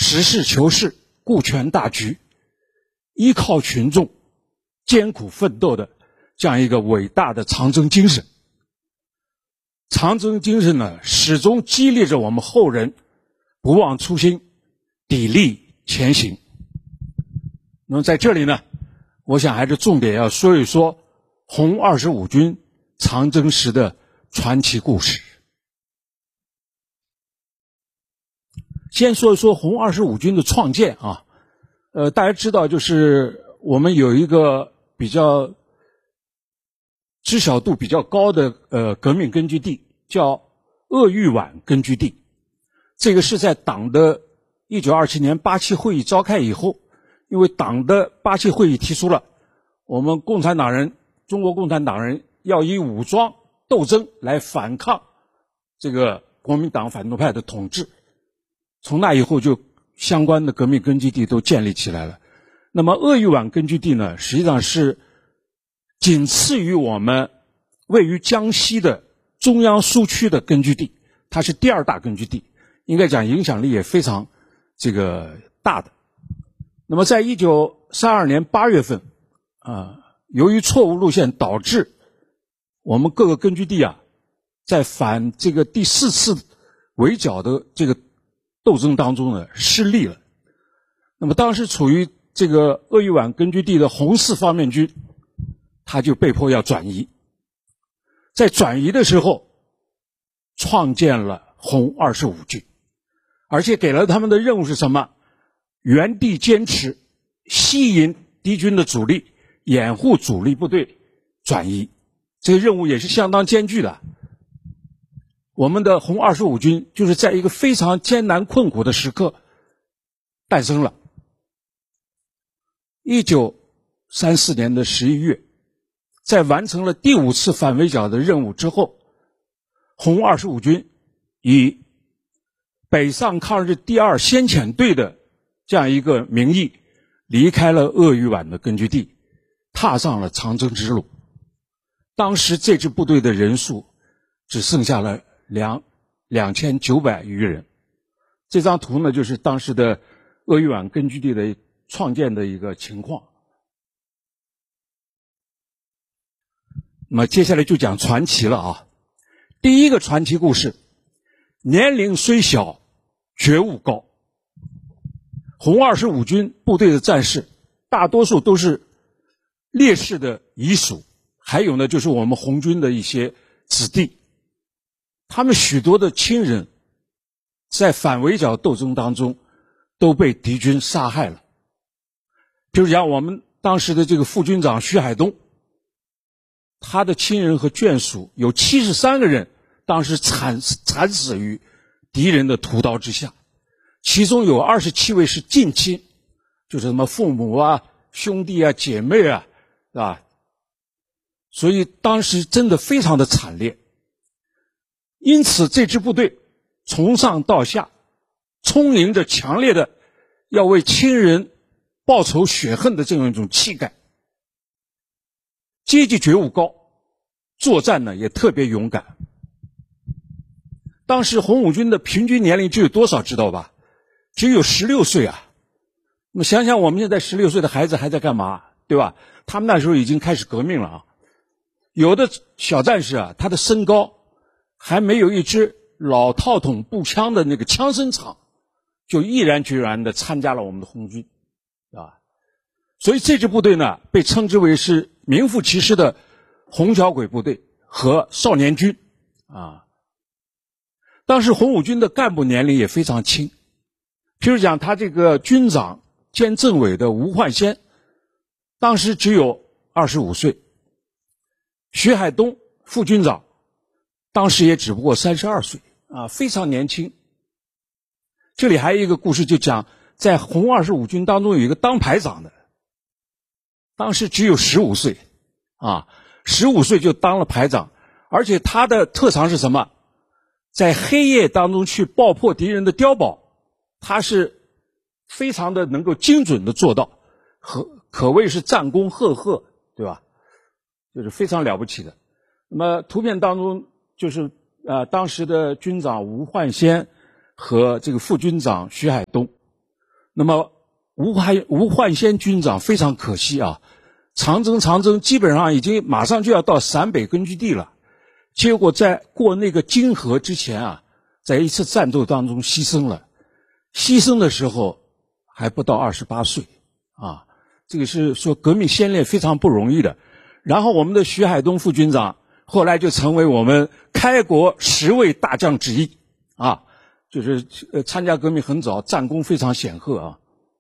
实事求是、顾全大局、依靠群众、艰苦奋斗的这样一个伟大的长征精神。长征精神呢，始终激励着我们后人不忘初心，砥砺前行。那么在这里呢，我想还是重点要说一说红25军长征时的传奇故事。先说一说红25军的创建啊，大家知道，就是我们有一个比较知晓度比较高的革命根据地，叫鄂豫皖根据地。这个是在党的1927年87会议召开以后，因为党的87会议提出了我们共产党人，中国共产党人要以武装斗争来反抗这个国民党反动派的统治。从那以后，就相关的革命根据地都建立起来了。那么鄂豫皖根据地呢，实际上是仅次于我们位于江西的中央苏区的根据地，它是第2大根据地，应该讲影响力也非常大的。那么在1932年8月份由于错误路线导致我们各个根据地在反这个第4次围剿的这个斗争当中呢失利了。那么当时处于这个鄂豫皖根据地的红四方面军，他就被迫要转移。在转移的时候，创建了红25军，而且给了他们的任务是什么？原地坚持，吸引敌军的主力，掩护主力部队转移。这个任务也是相当艰巨的。我们的红25军就是在一个非常艰难困苦的时刻诞生了。1934年的11月，在完成了第5次反围剿的任务之后，红25军以北上抗日第2先遣队的这样一个名义，离开了鄂豫皖的根据地，踏上了长征之路。当时这支部队的人数只剩下了2900余人。这张图呢，就是当时的鄂豫皖根据地的创建的一个情况。那么接下来就讲传奇了啊。第一个传奇故事，年龄虽小，觉悟高。红25军部队的战士大多数都是烈士的遗属，还有呢就是我们红军的一些子弟。他们许多的亲人在反围剿斗争当中都被敌军杀害了。比如讲我们当时的这个副军长徐海东，他的亲人和眷属有73个人当时惨死于敌人的屠刀之下，其中有27位是近亲，就是什么父母兄弟姐妹是吧？所以当时真的非常的惨烈。因此这支部队从上到下充盈着强烈的要为亲人报仇雪恨的这样一种气概，阶级觉悟高，作战呢也特别勇敢。当时红五军的平均年龄只有多少知道吧？只有16岁啊。那么想想我们现在16岁的孩子还在干嘛，对吧？他们那时候已经开始革命了啊。有的小战士他的身高还没有一支老套筒步枪的那个枪声长，就毅然决然地参加了我们的红军，所以这支部队呢被称之为是名副其实的红小鬼部队和少年军当时红五军的干部年龄也非常轻，譬如讲他这个军长兼政委的吴焕先当时只有25岁，徐海东副军长当时也只不过32岁非常年轻。这里还有一个故事，就讲在红25军当中有一个当排长的，当时只有15岁15岁就当了排长，而且他的特长是什么？在黑夜当中去爆破敌人的碉堡，他是非常的能够精准的做到，可谓是战功赫赫，对吧？就是非常了不起的。那么图片当中就是当时的军长吴焕先和这个副军长徐海东， 那么吴焕先军长非常可惜啊，长征基本上已经马上就要到陕北根据地了，结果在过那个泾河之前啊，在一次战斗当中牺牲了，牺牲的时候还不到28岁啊，这个是说革命先烈非常不容易的。然后我们的徐海东副军长后来就成为我们开国10位大将之一啊，就是参加革命很早，战功非常显赫啊。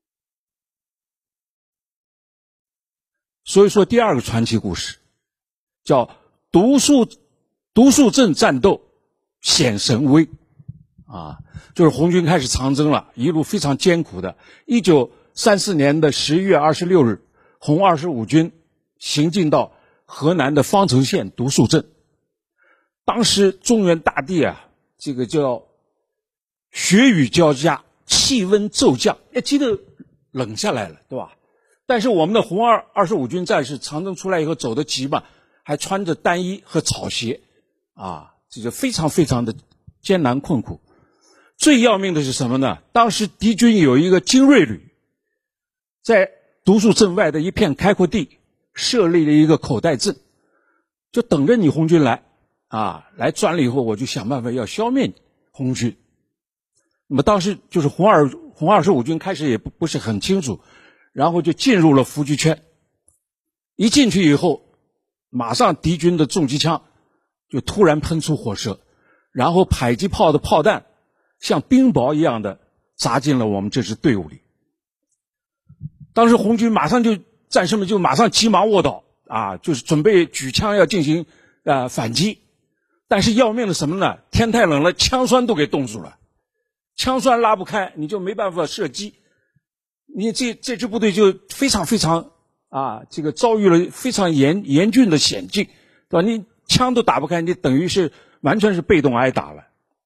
所以说第二个传奇故事叫独树镇战斗显神威啊，就是红军开始长征了，一路非常艰苦的。1934年的11月26日，红25军行进到河南的方城县独树镇。当时中原大地啊，这个叫雪雨交加，气温骤降，记得冷下来了，对吧？但是我们的红25军战士长征出来以后走得急嘛，还穿着单衣和草鞋啊，这就非常非常的艰难困苦。最要命的是什么呢？当时敌军有一个精锐旅在独树镇外的一片开阔地设立了一个口袋阵，就等着你红军来啊，来钻了以后我就想办法要消灭你红军。那么当时就是红25军开始也不是很清楚，然后就进入了伏击圈。一进去以后，马上敌军的重机枪就突然喷出火舌，然后迫击炮的炮弹像冰雹一样的砸进了我们这支队伍里。当时红军战士们就马上急忙卧倒啊，就是准备举枪要进行反击。但是要命的什么呢？天太冷了，枪栓都给冻住了，枪栓拉不开，你就没办法射击。你这支部队就非常非常这个遭遇了非常严峻的险境，对吧？你枪都打不开，你等于是完全是被动挨打了。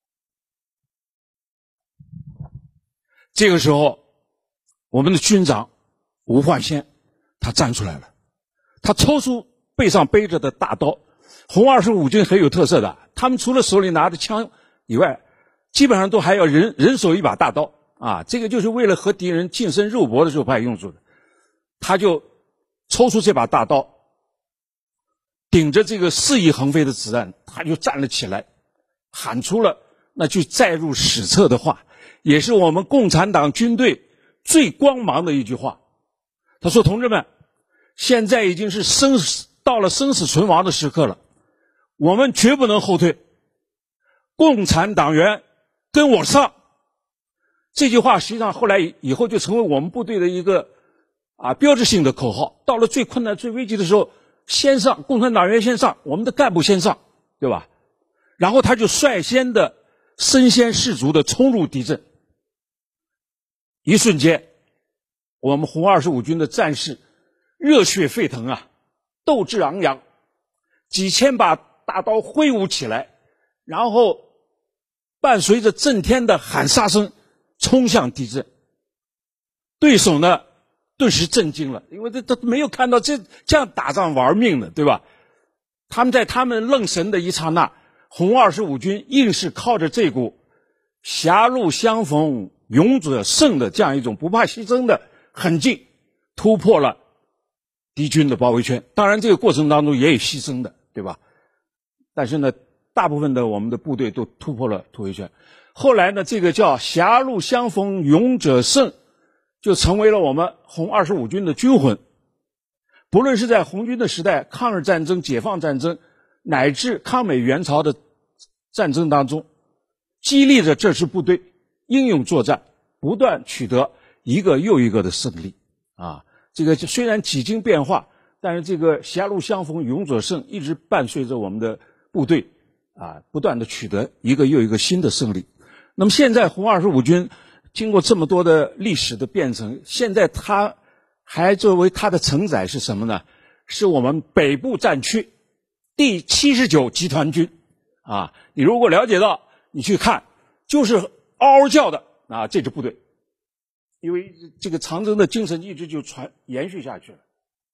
这个时候，我们的军长吴焕先他站出来了，他抽出背上背着的大刀。红25军很有特色的，他们除了手里拿着枪以外，基本上都还要人手一把大刀啊，这个就是为了和敌人近身肉搏的时候派用处的。他就抽出这把大刀，顶着这个肆意横飞的子弹，他就站了起来，喊出了那句载入史册的话，也是我们共产党军队最光芒的一句话。他说：同志们，现在已经是到了生死存亡的时刻了，我们绝不能后退，共产党员跟我上。这句话实际上后来以后就成为我们部队的一个标志性的口号。到了最困难最危急的时候，先上，共产党员先上，我们的干部先上，对吧？然后他就率先的身先士卒的冲入敌阵。一瞬间，我们红25军的战士热血沸腾啊，斗志昂扬，几千把大刀挥舞起来，然后伴随着震天的喊杀声冲向敌阵。对手呢顿时震惊了，因为他没有看到这样打仗玩命的，对吧？他们在他们愣神的一刹那，红25军硬是靠着这股狭路相逢勇者胜的这样一种不怕牺牲的狠劲，突破了敌军的包围圈。当然这个过程当中也有牺牲的，对吧？但是呢，大部分的我们的部队都突破了突围圈。后来呢，这个叫狭路相逢勇者胜就成为了我们红25军的军魂。不论是在红军的时代，抗日战争、解放战争，乃至抗美援朝的战争当中，激励着这支部队英勇作战，不断取得一个又一个的胜利这个虽然几经变化，但是这个狭路相逢勇者胜一直伴随着我们的部队不断的取得一个又一个新的胜利。那么现在红25军经过这么多的历史的变成，现在它还作为它的承载是什么呢？是我们北部战区第79集团军你如果了解到，你去看，就是嗷嗷叫的这支部队，因为这个长征的精神一直就延续下去了。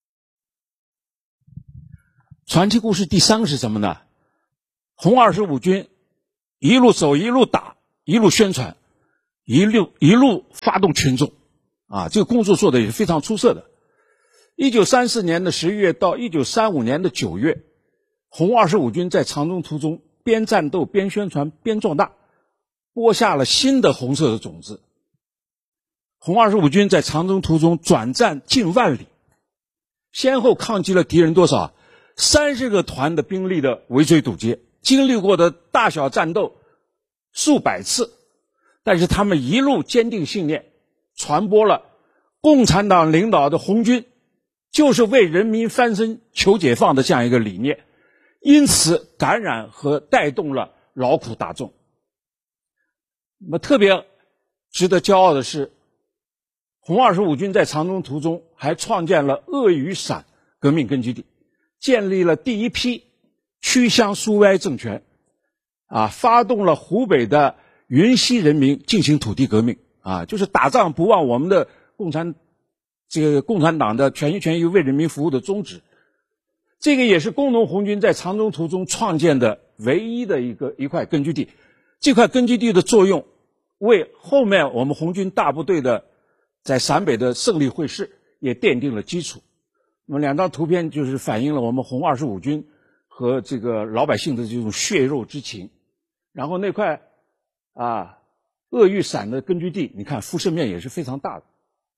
传奇故事第三个是什么呢？红25军一路走，一路打，一路宣传，一路发动群众这个工作做得也是非常出色的。1934年的11月到1935年的9月，红25军在长征途中边战斗边宣传边壮大，播下了新的红色的种子。红25军在长征途中转战近万里，先后抗击了敌人多少？30个团的兵力的围追堵截，经历过的大小战斗数百次，但是他们一路坚定信念，传播了共产党领导的红军就是为人民翻身求解放的这样一个理念，因此感染和带动了劳苦大众。那么特别值得骄傲的是，红25军在长征途中还创建了鄂豫陕革命根据地，建立了第一批区乡苏维埃政权，发动了湖北的云西人民进行土地革命，就是打仗不忘我们的共产党的全心全意为人民服务的宗旨。这个也是工农红军在长征途中创建的唯一的一块根据地。这块根据地的作用，为后面我们红军大部队的在陕北的胜利会师也奠定了基础。那么两张图片就是反映了我们红25军和这个老百姓的这种血肉之情。然后那块鄂豫陕的根据地，你看辐射面也是非常大的。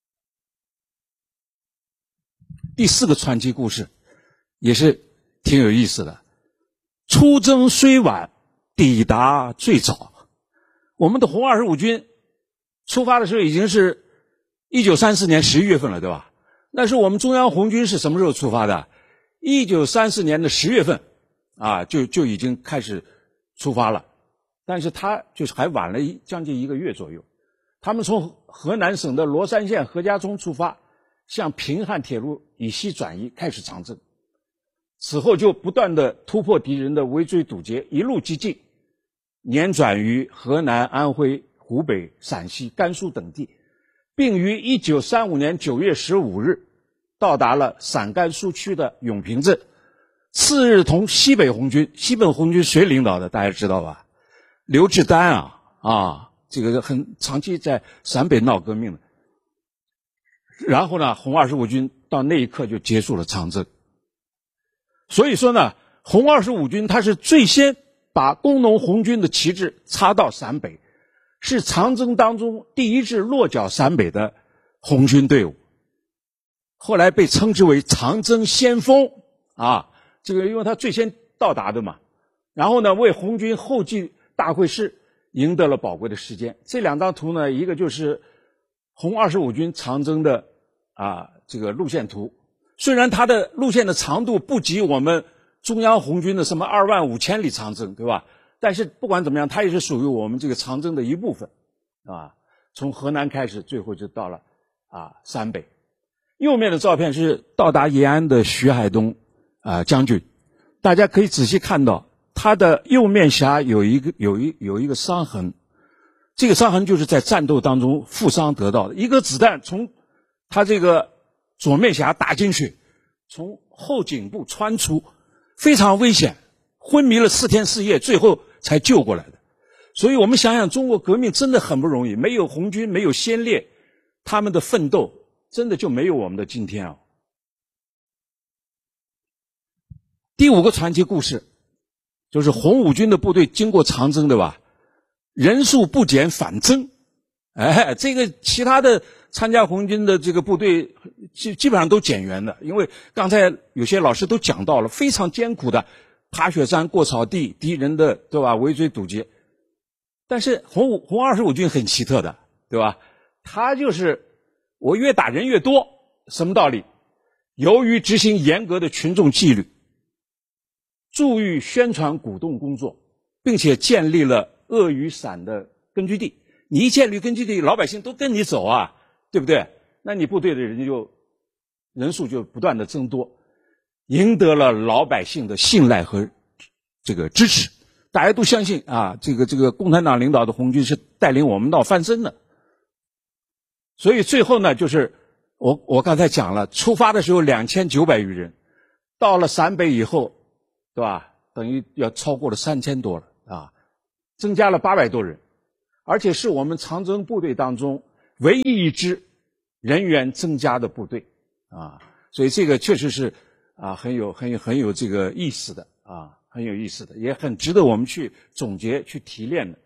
第4个传奇故事也是挺有意思的，出征虽晚，抵达最早。我们的红25军出发的时候已经是1934年11月份了，对吧？那是我们中央红军是什么时候出发的？1934年的10月份就已经开始出发了，但是他就是还晚了将近1个月左右。他们从河南省的罗山县何家村出发，向平汉铁路以西转移，开始长征。此后就不断的突破敌人的围追堵截，一路激进，辗转于河南、安徽、湖北、陕西、甘肃等地，并于1935年9月15日到达了陕甘苏区的永平镇。次日同西北红军谁领导的？大家知道吧？刘志丹这个很长期在陕北闹革命的。然后呢，红25军到那一刻就结束了长征。所以说呢，红25军他是最先把工农红军的旗帜插到陕北，是长征当中第一支落脚陕北的红军队伍，后来被称之为长征先锋这个因为他最先到达的嘛。然后呢，为红军后继大会师赢得了宝贵的时间。这两张图呢，一个就是红25军长征的这个路线图，虽然它的路线的长度不及我们中央红军的什么25000里长征，对吧？但是不管怎么样，它也是属于我们这个长征的一部分从河南开始，最后就到了陕北。右面的照片是到达延安的徐海东将军，大家可以仔细看到他的右面颊有一个伤痕，这个伤痕就是在战斗当中负伤得到的，一个子弹从他这个左面颊打进去，从后颈部穿出，非常危险，昏迷了4天4夜，最后才救过来的。所以我们想想，中国革命真的很不容易，没有红军，没有先烈，他们的奋斗真的就没有我们的今天第5个传奇故事就是红五军的部队经过长征，对吧？人数不减反增。这个其他的参加红军的这个部队基本上都减员的，因为刚才有些老师都讲到了，非常艰苦的爬雪山过草地，敌人的对吧围追堵截。但是红25军很奇特的，对吧？他就是我越打人越多，什么道理？由于执行严格的群众纪律，注意宣传鼓动工作，并且建立了鄂豫陕的根据地。你一建立根据地，老百姓都跟你走对不对？那你部队的人数就不断的增多，赢得了老百姓的信赖和这个支持。大家都相信这个共产党领导的红军是带领我们闹翻身的。所以最后呢，就是我刚才讲了，出发的时候2900余人，到了陕北以后，对吧？等于要超过了3000多了增加了800多人，而且是我们长征部队当中唯一一支人员增加的部队啊，所以这个确实是啊很有这个意思的啊，很有意思的，也很值得我们去总结去提炼的。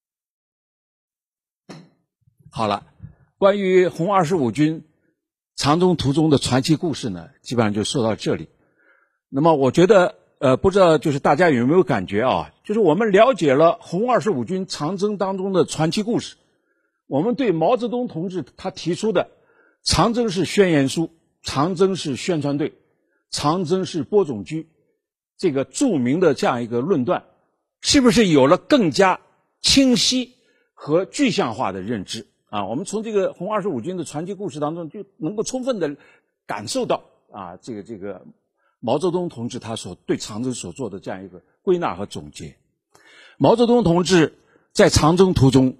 好了，关于红25军长征途中的传奇故事呢，基本上就说到这里。那么我觉得不知道就是大家有没有感觉啊，就是我们了解了红25军长征当中的传奇故事，我们对毛泽东同志他提出的长征是宣言书，长征是宣传队，长征是播种机，这个著名的这样一个论断，是不是有了更加清晰和具象化的认知啊？我们从这个红25军的传奇故事当中就能够充分的感受到啊，这个毛泽东同志他对长征所做的这样一个归纳和总结。毛泽东同志在长征途中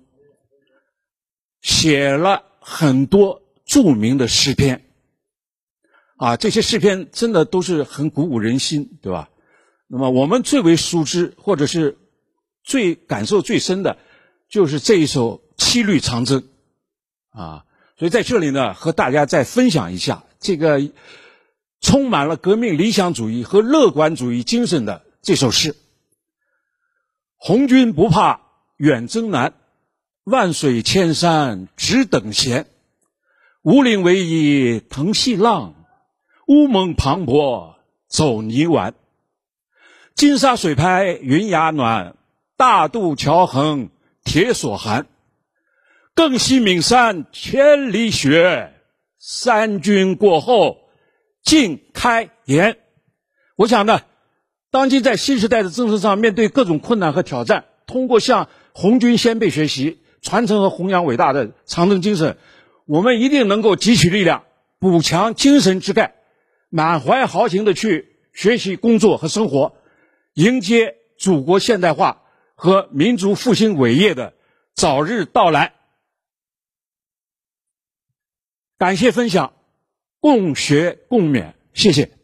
写了很多著名的诗篇啊，这些诗篇真的都是很鼓舞人心，对吧？那么我们最为熟知或者是最感受最深的就是这一首七律长征啊，所以在这里呢和大家再分享一下这个充满了革命理想主义和乐观主义精神的这首诗。红军不怕远征难，万水千山只等闲，五岭逶迤腾细浪，乌蒙磅礴走泥丸。金沙水拍云崖暖，大渡桥横铁索寒。更西岷山千里雪，三军过后尽开颜。我想呢，当今在新时代的政治上，面对各种困难和挑战，通过向红军先辈学习，传承和弘扬伟大的长征精神，我们一定能够汲取力量，补强精神之钙，满怀豪情的去学习工作和生活，迎接祖国现代化和民族复兴伟业的早日到来。感谢分享，共学共勉，谢谢。